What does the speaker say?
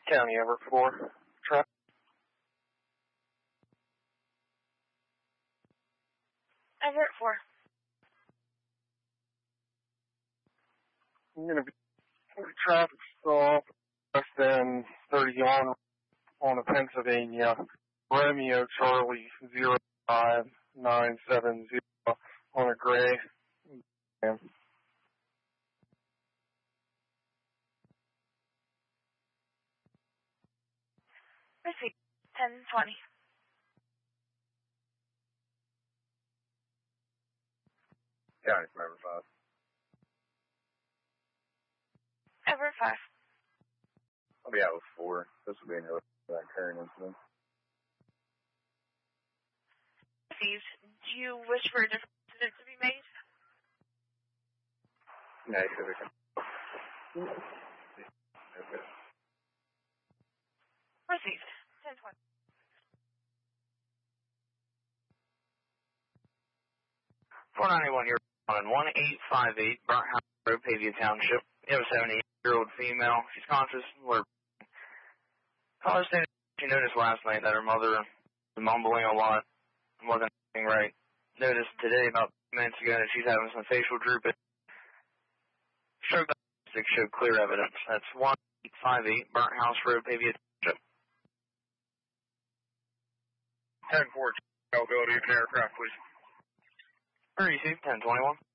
County, Everett 4. Traffic. Everett 4. I'm going to be traffic stop less than 30 on a Pennsylvania. Romeo Charlie 05970 on a gray. Receipt 1020. County from Everett 5. Everett 5. I'll be out with 4. This will be in that current incident. Received. Do you wish for a different incident to be made? No, you could have. Okay. Received. 1020. You're on 1858 Burnt House Road, Pavia Township. You have a 78-year-old female. She's conscious. Caller stated she noticed last night that her mother was mumbling a lot and wasn't acting right. Noticed today, about 2 minutes ago, that she's having some facial drooping. Stroke diagnostics showed clear evidence. That's 1858 Burnt House Road, Pavia Township. 10-4, availability of an aircraft, please. Receive 1021.